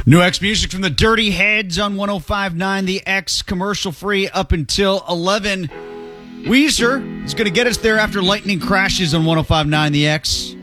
New X music from the Dirty Heads on 105.9 The X, commercial free up until 11. Weezer is going to get us there after lightning crashes on 105.9 The X.